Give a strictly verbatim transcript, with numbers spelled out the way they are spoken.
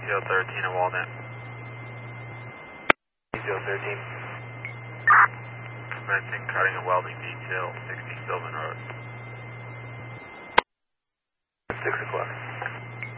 Detail thirteen at Walnut. Detail thirteen. Commencing cutting and welding detail, sixty Sylvan Road. six o'clock.